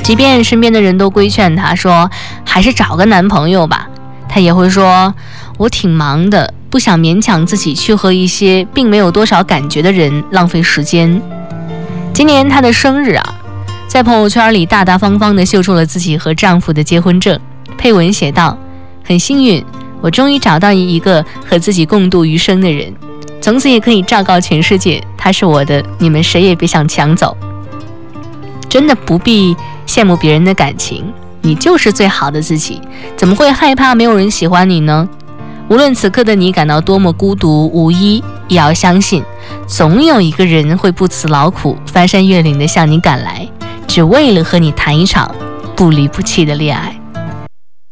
即便身边的人都规劝他说还是找个男朋友吧，他也会说我挺忙的，不想勉强自己去和一些并没有多少感觉的人浪费时间。今年她的生日啊，在朋友圈里大大方方地秀出了自己和丈夫的结婚证，配文写道：很幸运，我终于找到一个和自己共度余生的人，从此也可以昭告全世界，他是我的，你们谁也别想抢走。真的不必羡慕别人的感情，你就是最好的自己，怎么会害怕没有人喜欢你呢？无论此刻的你感到多么孤独无依，也要相信总有一个人会不辞劳苦翻山越岭地向你赶来，只为了和你谈一场不离不弃的恋爱。